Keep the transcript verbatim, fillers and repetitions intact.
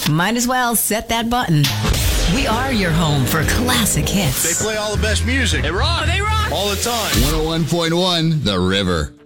Might as well set that button. We are your home for classic hits. They play all the best music. They rock. They rock. All the time. one oh one point one The River.